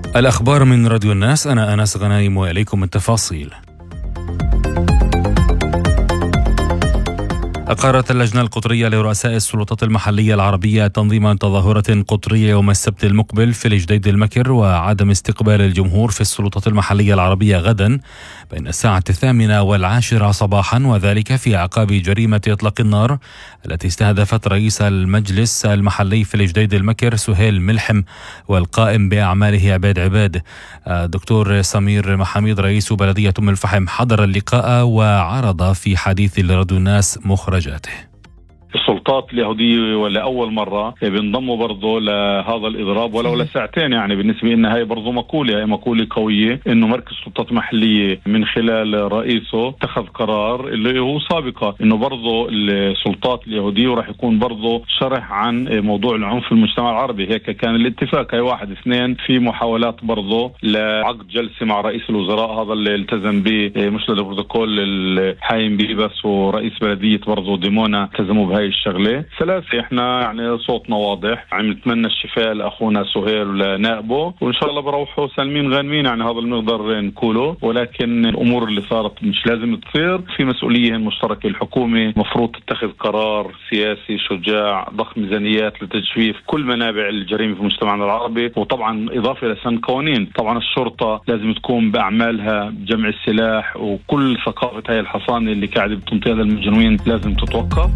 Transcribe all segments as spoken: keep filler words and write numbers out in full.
الأخبار من راديو الناس، أنا أنس غنايم وإليكم التفاصيل. أقرت اللجنة القطرية لرؤساء السلطات المحلية العربية تنظيم تظاهرة قطرية يوم السبت المقبل في الجديد المكر وعدم استقبال الجمهور في السلطات المحلية العربية غدا بين الساعة الثامنة والعاشرة صباحا، وذلك في أعقاب جريمة إطلاق النار التي استهدفت رئيس المجلس المحلي في الجديد المكر سهيل ملحم والقائم بأعماله عبيد عباد. دكتور سمير محاميد رئيس بلدية أم الفحم حضر اللقاء وعرض في حديث لراديو الناس مخرجاته. السلطات اليهودية ولأول مرة بينضموا برضه لهذا الإضراب ولو لساعتين، يعني بالنسبة لنا هاي برضه مقولة هاي مقولة قوية إنه مركز سلطات محلية من خلال رئيسه اتخذ قرار اللي هو سابقة إنه برضه السلطات اليهودية وراح يكون برضه شرح عن موضوع العنف في المجتمع العربي. هيك كان الاتفاق. هاي واحد اثنين في محاولات برضه لعقد جلسة مع رئيس الوزراء، هذا اللي التزم به مش البروتوكول الحايم بيبس ورئيس بلدية برضه ديمونا التزموا بهاي الشغلة. ثلاثة احنا يعني صوتنا واضح، عم نتمنى الشفاء لأخونا سهيل ولنائبه وإن شاء الله بروحوا سالمين غانمين، يعني هذا اللي نقدر نقوله. ولكن الأمور اللي صارت مش لازم تصير، في مسؤولية مشتركة. الحكومة مفروض تتخذ قرار سياسي شجاع ضخ ميزانيات لتجفيف كل منابع الجريمة في مجتمعنا العربي، وطبعا إضافة لسن قوانين. طبعا الشرطة لازم تكون بأعمالها جمع السلاح، وكل ثقافة هاي الحصانة اللي قاعدة بتنطي هذا المجرمين لازم تتوقف.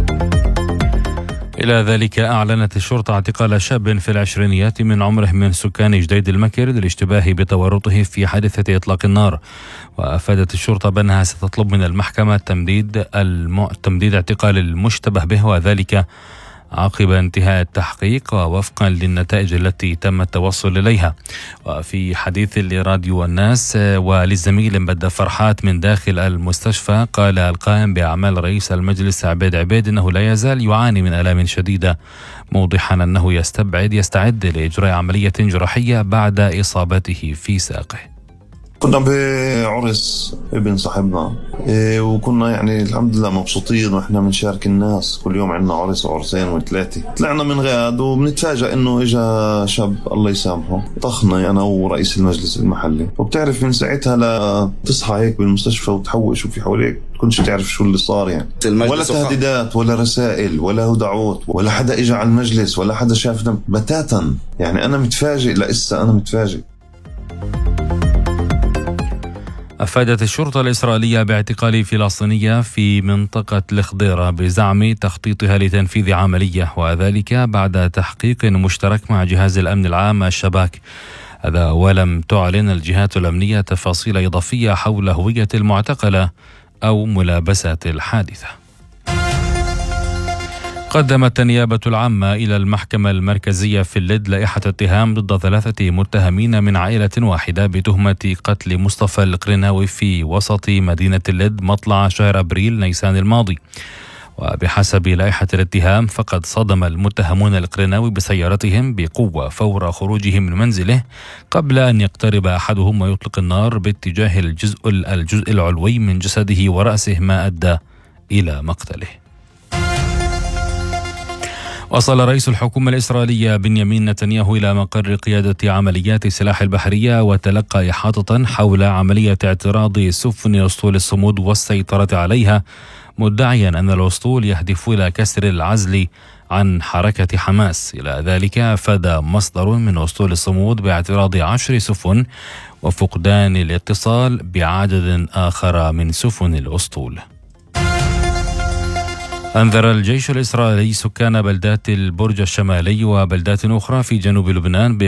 إلى ذلك أعلنت الشرطة اعتقال شاب في العشرينيات من عمره من سكان جديد المكر للاشتباه بتورطه في حادثة إطلاق النار. وأفادت الشرطة بأنها ستطلب من المحكمة تمديد الم... تمديد اعتقال المشتبه به، وذلك عقب انتهاء التحقيق ووفقا للنتائج التي تم التوصل إليها. وفي حديث لراديو الناس وللزميل مبدأ فرحات من داخل المستشفى، قال القائم بأعمال رئيس المجلس عبيد عبيد إنه لا يزال يعاني من آلام شديدة، موضحا أنه يستبعد يستعد لإجراء عملية جراحية بعد إصابته في ساقه. كنا بعرس ابن صاحبنا إيه، وكنا يعني الحمد لله مبسوطين واحنا بنشارك الناس. كل يوم عندنا عرس وعرسين وثلاثة. طلعنا من غاد وبنتفاجأ انه اجا شاب الله يسامحه طخنا انا ورئيس المجلس المحلي. وبتعرف من ساعتها لا تصحى هيك بالمستشفى وتحوش وفي حواليك كنتش تعرف شو اللي صار، يعني ولا تهديدات ولا رسائل ولا دعوات ولا حدا اجا على المجلس ولا حدا شافنا بتاتا. يعني انا متفاجئ لسه انا متفاجئ. أفادت الشرطة الإسرائيلية باعتقال فلسطينية في منطقة الخضيرة بزعم تخطيطها لتنفيذ عملية، وذلك بعد تحقيق مشترك مع جهاز الأمن العام الشباك. هذا ولم تعلن الجهات الأمنية تفاصيل إضافية حول هوية المعتقلة أو ملابسات الحادثة. قدمت النيابة العامة إلى المحكمة المركزية في اللد لائحة اتهام ضد ثلاثة متهمين من عائلة واحدة بتهمة قتل مصطفى القرناوي في وسط مدينة اللد مطلع شهر أبريل نيسان الماضي. وبحسب لائحة الاتهام فقد صدم المتهمون القرناوي بسيارتهم بقوة فور خروجهم من منزله قبل أن يقترب أحدهم ويطلق النار باتجاه الجزء الجزء العلوي من جسده ورأسه، ما أدى إلى مقتله. وصل رئيس الحكومة الإسرائيلية بنيامين نتنياهو إلى مقر قيادة عمليات السلاح البحرية وتلقى إحاطة حول عملية اعتراض سفن أسطول الصمود والسيطرة عليها، مدعيا أن الأسطول يهدف إلى كسر العزل عن حركة حماس. إلى ذلك أفاد مصدر من أسطول الصمود باعتراض عشر سفن وفقدان الاتصال بعدد آخر من سفن الأسطول. أنذر الجيش الإسرائيلي سكان بلدات البرج الشمالي وبلدات أخرى في جنوب لبنان